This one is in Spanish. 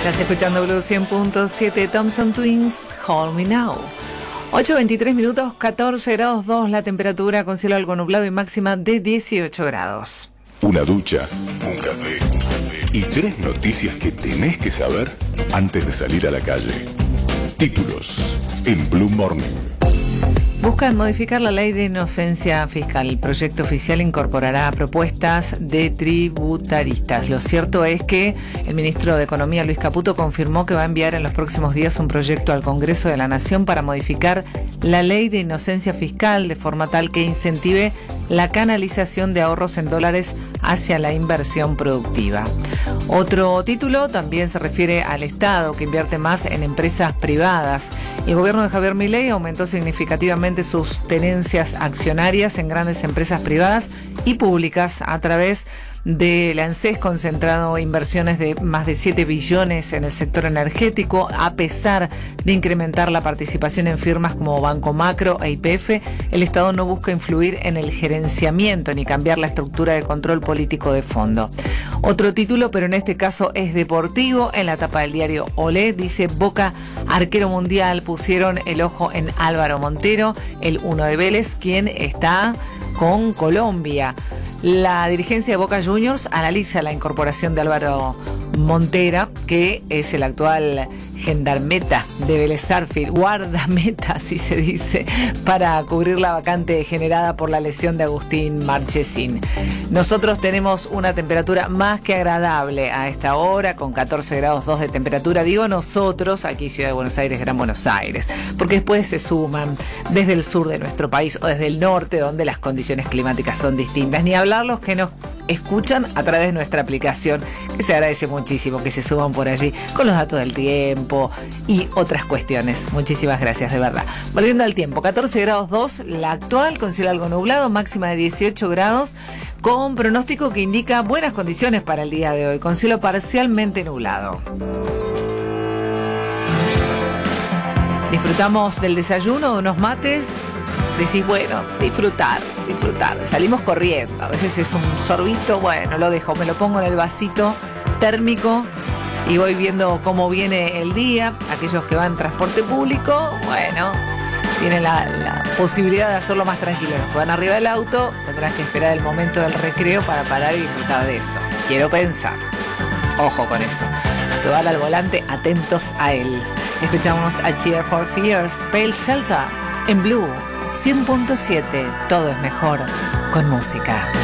Estás escuchando Blue 100.7, Thompson Twins, Hold Me Now. 8:23 minutos, 14 grados 2 la temperatura, con cielo algo nublado y máxima de 18 grados. Una ducha, un café y 3 noticias que tenés que saber antes de salir a la calle. Títulos en Blue Morning. Buscan modificar la ley de inocencia fiscal. El proyecto oficial incorporará propuestas de tributaristas. Lo cierto es que el ministro de Economía, Luis Caputo, confirmó que va a enviar en los próximos días un proyecto al Congreso de la Nación para modificar la ley de inocencia fiscal de forma tal que incentive la canalización de ahorros en dólares hacia la inversión productiva. Otro título también se refiere al Estado, que invierte más en empresas privadas. El gobierno de Javier Milei aumentó significativamente sus tenencias accionarias en grandes empresas privadas y públicas a través del ANSES, concentrado inversiones de más de 7 billones en el sector energético. A pesar de incrementar la participación en firmas como Banco Macro e YPF, el Estado no busca influir en el gerenciamiento ni cambiar la estructura de control político de fondo. Otro título, pero en este caso es deportivo, en la tapa del diario Olé, dice: Boca, arquero mundial. Pusieron el ojo en Álvaro Montero, el 1 de Vélez, quien está con Colombia. La dirigencia de Boca Juniors analiza la incorporación de Álvaro Montero, que es el actual gendarmeta de Vélez Sarsfield, guardameta, así se dice, para cubrir la vacante generada por la lesión de Agustín Marchesín. Nosotros tenemos una temperatura más que agradable a esta hora, con 14 grados 2 de temperatura. Digo nosotros, aquí Ciudad de Buenos Aires, Gran Buenos Aires, porque después se suman desde el sur de nuestro país o desde el norte, donde las condiciones climáticas son distintas. Ni hablar los que nos escuchan a través de nuestra aplicación, que se agradece muchísimo que se suban por allí con los datos del tiempo y otras cuestiones. Muchísimas gracias, de verdad. Volviendo al tiempo, 14 grados 2 la actual, con cielo algo nublado, máxima de 18 grados, con pronóstico que indica buenas condiciones para el día de hoy, con cielo parcialmente nublado. Disfrutamos del desayuno, de unos mates. Decís, bueno, disfrutar. Salimos corriendo. A veces es un sorbito, bueno, lo dejo, me lo pongo en el vasito térmico y voy viendo cómo viene el día. Aquellos que van en transporte público, bueno, tienen la posibilidad de hacerlo más tranquilo. Los que van arriba del auto tendrán que esperar el momento del recreo para parar y disfrutar de eso. Quiero pensar. Ojo con eso. Los que van al volante, atentos a él. Escuchamos a Cheer for Fears, Pale Shelter, en Blue 100.7, todo es mejor con música.